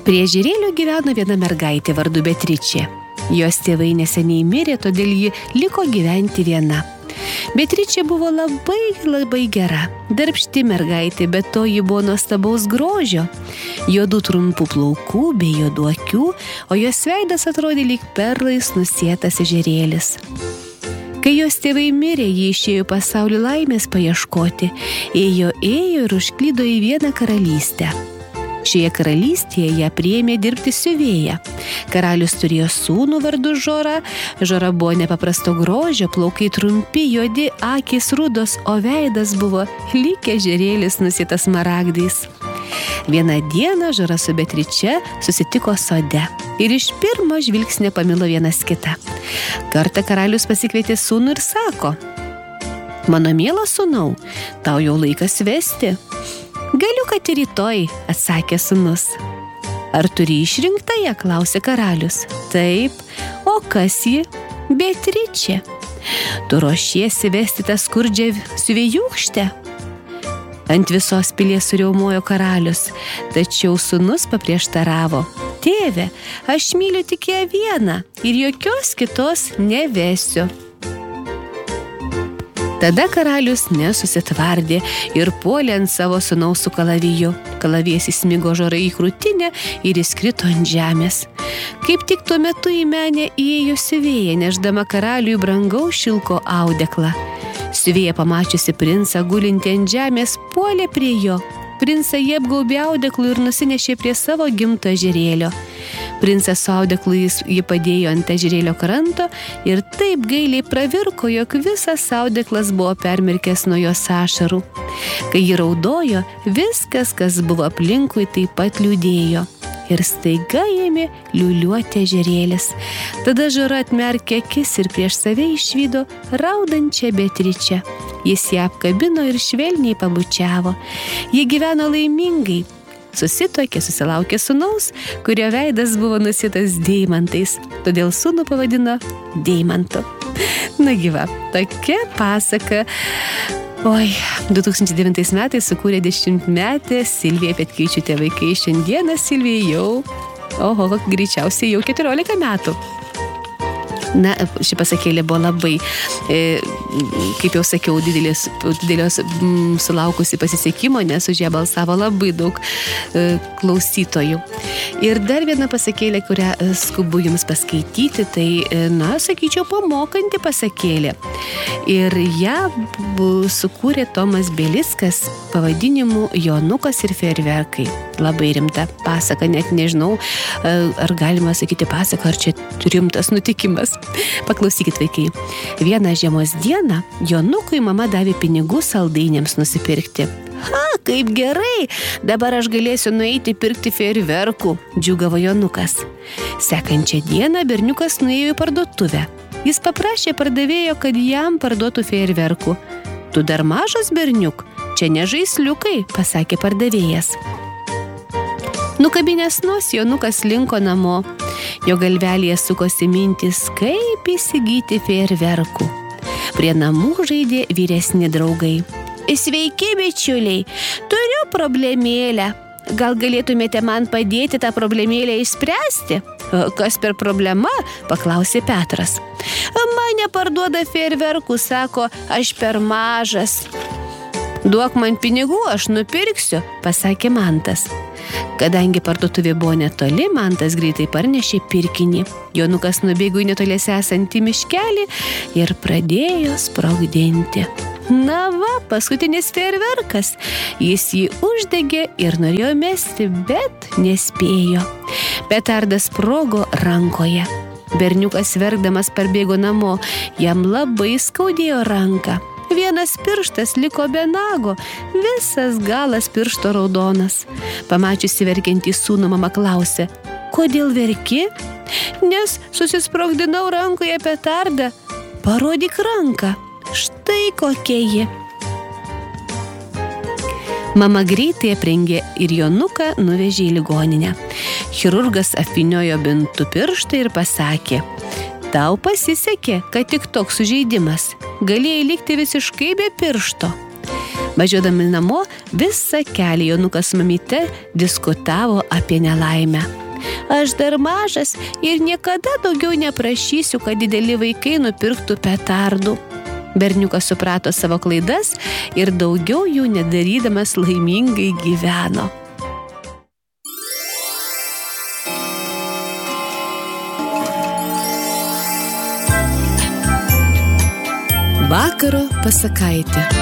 Prie ežerėlio gyveno viena mergaitė vardu Beatričė. Jos tėvai neseniai mirė, todėl ji liko gyventi viena. Beatričė buvo labai gera, darbšti mergaitė, bet to ji buvo nuostabaus grožio. Juodų trumpų plaukų bei juodų akių, o jos veidas atrodė lyg perlais nusėtas ežerėlis. Kai jos tėvai mirė, ji išėjo pasaulį laimės paieškoti, ėjo ir užklydo į vieną karalystę. Šioje karalystėje ją priėmė dirbti siuvėja. Karalius turėjo sūnų vardu Žora. Žora buvo nepaprasto grožio, plaukai trumpi, juodi, akys rudos, o veidas buvo lyg ežerėlis nusėtas smaragdais. Vieną dieną Žora su Beatriče susitiko sode ir iš pirmo žvilgsnio pamilo vienas kitą. Kartą karalius pasikvietė sūnų ir sako: "Mano mielas sūnau, tau jau laikas vesti." "Galiu, kad ir rytoj," atsakė sūnus. "Ar turi išrinktąją?" klausė karalius. "Taip, o kas ji?" "Beatričė." "Tu ruošiesi vesti tą skurdžią siuvėjūkštę?" Ant visos pilies suriaumojo karalius, tačiau sūnus paprieštaravo: "Tėve, aš myliu tik ją vieną ir jokios kitos nevesiu." Tada karalius nesusitvardė ir puolė ant savo sūnaus su kalaviju. Kalavijas įsmigo Žorai į krūtinę ir jis krito ant žemės. Kaip tik tuo metu į menę įėjo siuvėja, nešdama karaliui brangaus šilko audeklą. Siuvėja, pamačiusi princą gulintį ant žemės, puolė prie jo. Princą jie apgaubė audeklu ir nusinešė prie savo gimto ežerėlio. Princas su audeklu jį padėjo ant ežerėlio kranto ir taip gailiai pravirko, jog visas audeklas buvo permirkęs nuo jos ašarų. Kai ji raudojo, viskas, kas buvo aplinkui, taip pat liūdėjo. Ir staiga ėmė liūliuoti ežerėlis. Tada Žora atmerkė akis ir prieš save išvydo raudančią Beatričę. Jis ją apkabino ir švelniai pabučiavo. Jie gyveno laimingai. Susituokė, susilaukė sūnaus, kurio veidas buvo nusėtas deimantais, todėl sūnų pavadino Deimantu. Nagi va, tokia pasaka. 2009 metais sukūrė 10-metė Silvija Petkevičiūtė vaikai. Šiandieną Silvijai jau, greičiausiai jau 14 metų. Na, ši pasakėlė buvo labai, kaip jau sakiau, didelios sulaukusi pasisekimo, nes už ją balsavo labai daug klausytojų. Ir dar viena pasakėlė, kurią skubu jums paskaityti, tai, sakyčiau, pamokanti pasakėlė. Ir ją sukūrė Tomas Belickas pavadinimu Jonukas ir fejerverkai. Labai rimta pasaka, net nežinau, ar galima sakyti pasaka, ar čia rimtas nutikimas. Paklausykit, vaikai. Vieną žiemos dieną Jonukui mama davė pinigų saldainiams nusipirkti. Kaip gerai, dabar aš galėsiu nueiti pirkti fejerverkų, džiūgavo Jonukas. Sekančią dieną berniukas nuėjo į parduotuvę. Jis paprašė pardavėjo, kad jam parduotų fejerverkų. Tu dar mažas, berniuk, čia ne žaisliukai, pasakė pardavėjas. Nukabinęs nosį, Jonukas linko namo. Jo galvelėje sukosi mintis, kaip įsigyti fejerverkų. Prie namų žaidė vyresni draugai. Sveiki, bičiuliai, turiu problemėlę. Gal galėtumėte man padėti tą problemėlę išspręsti? Kas per problema? Paklausė Petras. Mane parduoda fejerverkų, sako, aš per mažas. Duok man pinigų, aš nupirksiu, pasakė Mantas. Kadangi parduotuvė buvo netoli, Mantas greitai parnešė pirkinį. Jonukas nubėgo į netoliese esantį miškelį ir pradėjo sprogdinti. Na va, paskutinis fejerverkas. Jis jį uždegė ir norėjo mesti, bet nespėjo. Petardas sprogo rankoje. Berniukas verkdamas parbėgo namo, jam labai skaudėjo ranką. Vienas pirštas liko be nago, visas galas piršto raudonas. Pamačiusi verkiantį sūnų, mama klausė, kodėl verki? Nes susisprogdinau rankoje petardą. Parodyk ranką, štai kokia ji. Mama greitai aprengė ir Jonuką nuvežė į ligoninę. Chirurgas apvyniojo bintu pirštą ir pasakė, tau pasisekė, kad tik toks sužeidimas. Galėjai likti visiškai be piršto. Važiuodami namo, visą kelią Jonukas su mamyte diskutavo apie nelaimę. Aš dar mažas ir niekada daugiau neprašysiu, kad dideli vaikai nupirktų petardų. Berniukas suprato savo klaidas ir daugiau jų nedarydamas laimingai gyveno. Vakaro pasakaitė.